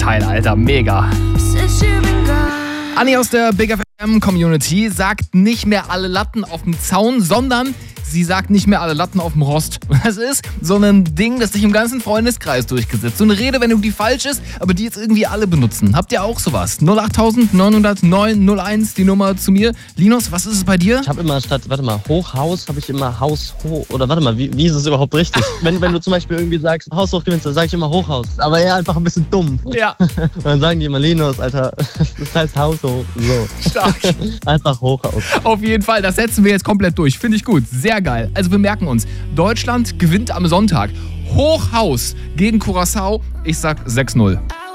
Teil, Alter. Mega. Anni aus der Big FM Community sagt nicht mehr alle Latten auf dem Zaun, sondern sie sagt nicht mehr alle Latten auf dem Rost. Das ist so ein Ding, das sich im ganzen Freundeskreis durchgesetzt. So eine Redewendung, die falsch ist, aber die jetzt irgendwie alle benutzen. Habt ihr auch sowas? 08000 909 01, die Nummer zu mir. Linus, was ist es bei dir? Ich habe immer statt, Hochhaus, habe ich immer Haus hoch. Oder wie ist es überhaupt richtig? wenn du zum Beispiel irgendwie sagst, Haus hoch gewinnst, dann sage ich immer Hochhaus. Aber eher einfach ein bisschen dumm. Ja. Und dann sagen die immer, Linus, Alter, das heißt Haus hoch. So. Stark. Einfach Hochhaus. Auf jeden Fall, das setzen wir jetzt komplett durch. Finde ich gut. Sehr geil. Also wir merken uns, Deutschland gewinnt am Sonntag. Hochhaus gegen Curaçao. Ich sag 6-0.